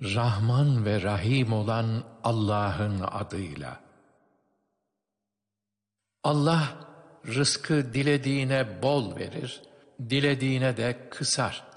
Rahman ve Rahim olan Allah'ın adıyla. Allah rızkı dilediğine bol verir, dilediğine de kısar.